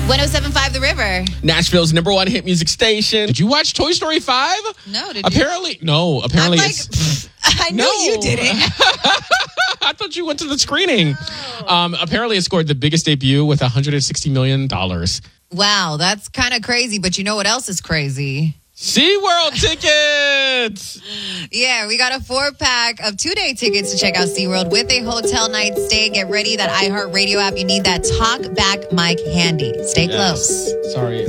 107.5 The River. Nashville's #1 hit music station. Did you watch Toy Story 5? No, did you? Apparently, it's... I knew you didn't. I thought you went to the screening. Apparently, it scored the biggest debut with $160 million. Wow, that's kind of crazy. But you know what else is crazy? SeaWorld tickets! Yeah, we got a 4-pack of 2-day tickets to check out SeaWorld with a hotel night stay. Get ready, that iHeartRadio app. You need that Talk Back mic handy. Stay close. Sorry.